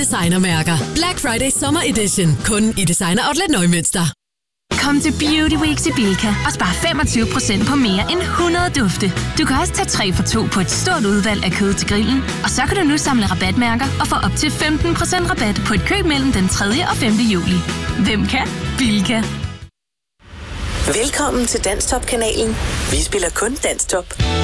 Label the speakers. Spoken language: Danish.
Speaker 1: designermærker. Black Friday Summer Edition. Kun i Designer Outlet Neumünster.
Speaker 2: Kom til Beauty Week i Bilka og spar 25% på mere end 100 dufte. Du kan også tage 3 for 2 på et stort udvalg af kød til grillen. Og så kan du nu samle rabatmærker og få op til 15% rabat på et køb mellem den 3. og 5. juli. Hvem kan? Bilka.
Speaker 3: Velkommen til Danstop-kanalen. Vi spiller kun Danstop.